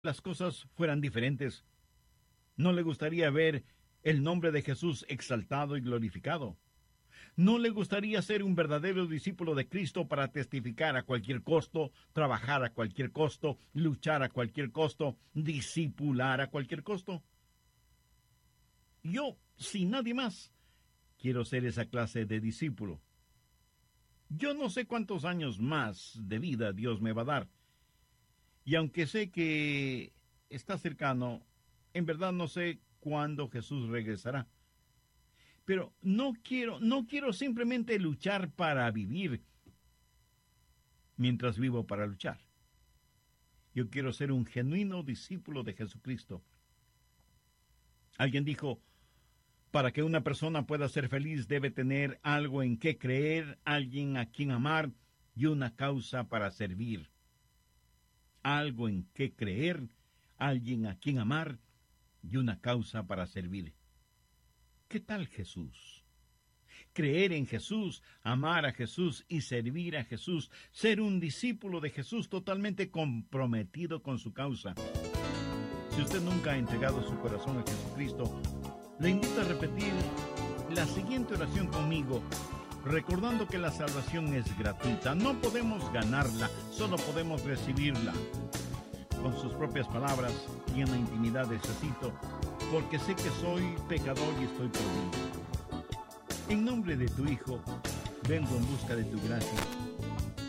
las cosas fueran diferentes? ¿No le gustaría ver el nombre de Jesús exaltado y glorificado? ¿No le gustaría ser un verdadero discípulo de Cristo para testificar a cualquier costo, trabajar a cualquier costo, luchar a cualquier costo, discipular a cualquier costo? Yo, sin nadie más, quiero ser esa clase de discípulo. Yo no sé cuántos años más de vida Dios me va a dar. Y aunque sé que está cercano, en verdad no sé cuándo Jesús regresará. Pero no quiero simplemente luchar para vivir mientras vivo para luchar. Yo quiero ser un genuino discípulo de Jesucristo. Alguien dijo, para que una persona pueda ser feliz debe tener algo en qué creer, alguien a quien amar y una causa para servir. Algo en qué creer, alguien a quien amar y una causa para servir. ¿Qué tal Jesús? Creer en Jesús, amar a Jesús y servir a Jesús, ser un discípulo de Jesús totalmente comprometido con su causa. Si usted nunca ha entregado su corazón a Jesucristo, le invito a repetir la siguiente oración conmigo, recordando que la salvación es gratuita. No podemos ganarla, solo podemos recibirla. Con sus propias palabras y en la intimidad de ese sitio, porque sé que soy pecador y estoy perdido. En nombre de tu Hijo, vengo en busca de tu gracia.